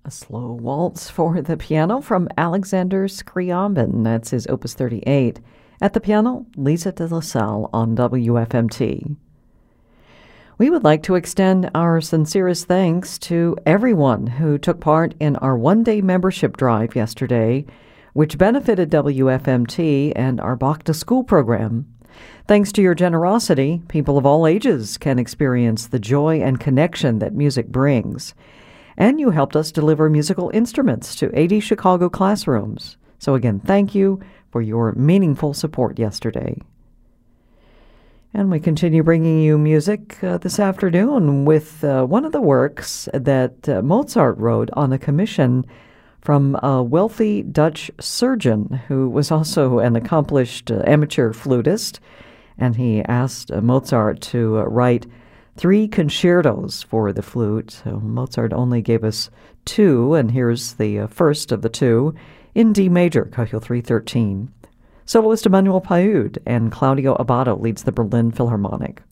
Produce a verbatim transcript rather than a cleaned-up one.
A slow waltz for the piano from Alexander Scriabin. That's his Opus thirty-eight. At the piano, Lisa de La Salle on W F M T. We would like to extend our sincerest thanks to everyone who took part in our one-day membership drive yesterday, which benefited W F M T and our Bach to School program. Thanks to your generosity, people of all ages can experience the joy and connection that music brings. And you helped us deliver musical instruments to eighty Chicago classrooms. So again, thank you for your meaningful support yesterday. And we continue bringing you music uh, this afternoon with uh, one of the works that uh, Mozart wrote on a commission from a wealthy Dutch surgeon who was also an accomplished uh, amateur flutist. And he asked uh, Mozart to uh, write three concertos for the flute. So Mozart only gave us two, and here's the uh, first of the two in D major, Cahil three thirteen. Soloist Emmanuel Pahud and Claudio Abbado leads the Berlin Philharmonic.